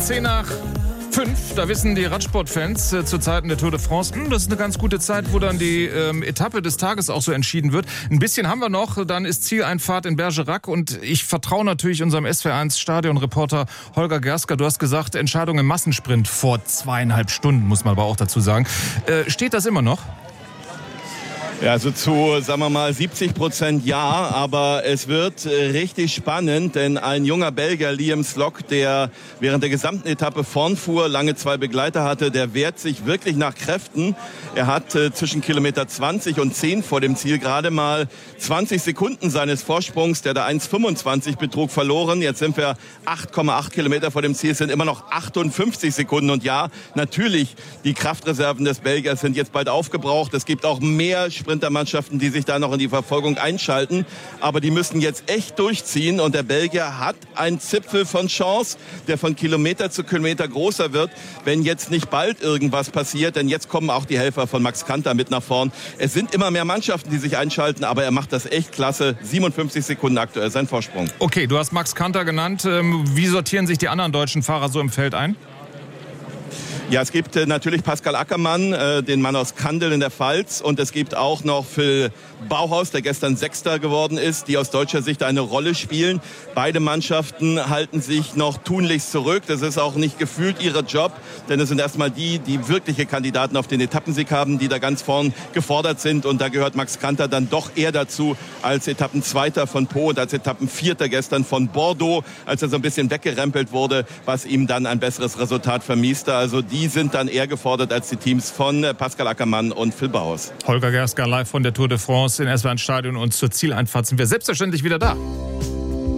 10:05, da wissen die Radsportfans zu Zeiten der Tour de France, das ist eine ganz gute Zeit, wo dann die Etappe des Tages auch so entschieden wird. Ein bisschen haben wir noch, dann ist Zieleinfahrt in Bergerac und ich vertraue natürlich unserem SWR1 Stadionreporter Holger Gersker. Du hast gesagt, Entscheidung im Massensprint vor 2,5 Stunden, muss man aber auch dazu sagen. Steht das immer noch? Ja, also zu, sagen wir mal, 70% ja, aber es wird richtig spannend, denn ein junger Belgier, Liam Slock, der während der gesamten Etappe vorn fuhr, lange 2 Begleiter hatte, der wehrt sich wirklich nach Kräften. Er hat zwischen Kilometer 20 und 10 vor dem Ziel gerade mal 20 Sekunden seines Vorsprungs, der da 1,25 betrug, verloren. Jetzt sind wir 8,8 Kilometer vor dem Ziel, es sind immer noch 58 Sekunden. Und ja, natürlich, die Kraftreserven des Belgiers sind jetzt bald aufgebraucht. Es gibt auch mehr Sprintermannschaften, die sich da noch in die Verfolgung einschalten. Aber die müssen jetzt echt durchziehen. Und der Belgier hat einen Zipfel von Chance, der von Kilometer zu Kilometer größer wird, wenn jetzt nicht bald irgendwas passiert. Denn jetzt kommen auch die Helfer von Max Kanter mit nach vorn. Es sind immer mehr Mannschaften, die sich einschalten, aber er macht das echt klasse. 57 Sekunden aktuell sein Vorsprung. Okay, du hast Max Kanter genannt. Wie sortieren sich die anderen deutschen Fahrer so im Feld ein? Ja, es gibt natürlich Pascal Ackermann, den Mann aus Kandel in der Pfalz. Und es gibt auch noch Phil Bauhaus, der gestern Sechster geworden ist, die aus deutscher Sicht eine Rolle spielen. Beide Mannschaften halten sich noch tunlichst zurück. Das ist auch nicht gefühlt ihr Job, denn es sind erstmal die wirkliche Kandidaten auf den Etappensieg haben, die da ganz vorn gefordert sind. Und da gehört Max Kanter dann doch eher dazu als Etappenzweiter von Po und als Etappenvierter gestern von Bordeaux, als er so ein bisschen weggerempelt wurde, was ihm dann ein besseres Resultat vermieste. Also die sind dann eher gefordert als die Teams von Pascal Ackermann und Phil Bauhaus. Holger Gersker live von der Tour de France in SWR1 Stadion und zur Zieleinfahrt sind wir selbstverständlich wieder da.